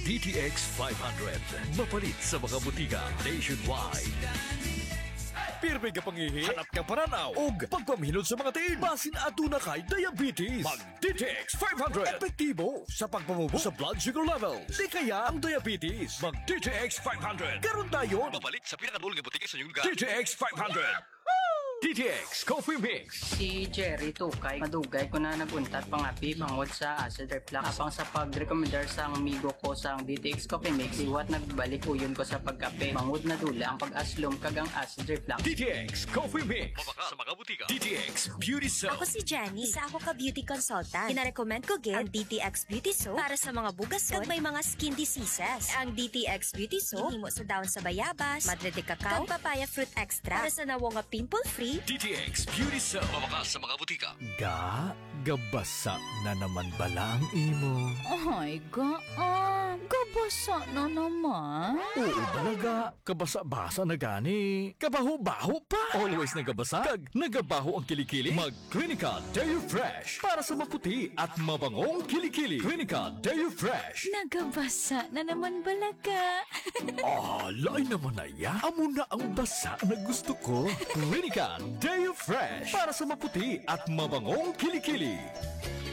DTX 500. Mapalit sa mga butika nationwide. Pirmi ka pangihi, hanap ka paranaw, ug pagpamhinod sa mga tiin, basin aduna kay diabetes. Mag-DTX 500. Epektibo sa pagpamubo sa blood sugar level. Di kaya ang diabetes. Mag-DTX 500. Karon tayo. Mapalit sa pinakadul nga butika sa inyong lugar. DTX 500. DTX Coffee Mix. Si Jerry Tukay, madugay ko na naguntat pangapi bangod sa acid reflux. Apang sa pag-recommendar sa amigo ko sa DTX Coffee Mix, iwat nagbalik uyon ko sa pagkape. Bangod na dula ang pag-aslom kagang acid reflux. DTX Coffee Mix. Mabaka sa mga butika. DTX Beauty Soap. Ako si Jenny. Isa ako ka beauty consultant. Kinarecommend ko gid ang DTX Beauty Soap para sa mga bugason kag may mga skin diseases. Ang DTX Beauty Soap himo sa dahon sa bayabas, madre de cacao, kag papaya fruit extra para sa nawo nga pimple-free. DTX Beauty Soap. Mabaka sa mga butika. Gabasa na naman bala ang imo. Ay, gabasa na naman. Oo talaga, kabasa-basa na gani. Kabaho-baho pa. Always nagabasa, kag nagabaho ang kilikili. Mag-Clinica Dairy Fresh para sa maputi at mabangong kilikili. Clinica Dairy Fresh. Nagabasa na naman balaga. Alay naman na ya. Amo na ang basa na gusto ko. Clinica Dairy Fresh para sa maputi at mabangong kilikili.